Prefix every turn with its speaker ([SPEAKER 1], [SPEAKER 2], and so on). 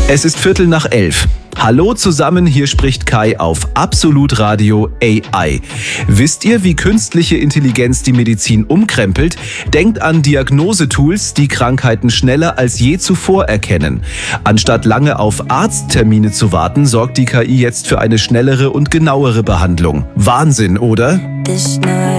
[SPEAKER 1] Es ist 11:15. Hallo zusammen, hier spricht Kai auf Absolut Radio AI. Wisst ihr, wie künstliche Intelligenz die Medizin umkrempelt? Denkt an Diagnosetools, die Krankheiten schneller als je zuvor erkennen. Anstatt lange auf Arzttermine zu warten, sorgt die KI jetzt für eine schnellere und genauere Behandlung. Wahnsinn, oder?